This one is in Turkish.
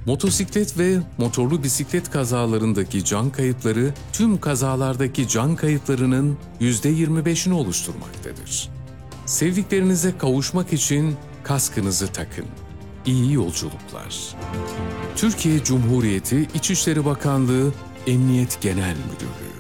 Motosiklet ve motorlu bisiklet kazalarındaki can kayıpları tüm kazalardaki can kayıplarının %25'ini oluşturmaktadır. Sevdiklerinize kavuşmak için kaskınızı takın. İyi yolculuklar. Türkiye Cumhuriyeti İçişleri Bakanlığı Emniyet Genel Müdürlüğü.